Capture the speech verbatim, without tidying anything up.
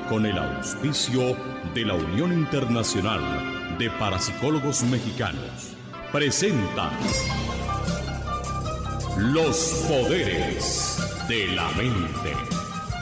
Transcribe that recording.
con el auspicio de la Unión Internacional de Parapsicólogos Mexicanos, presenta Los Poderes de la Mente.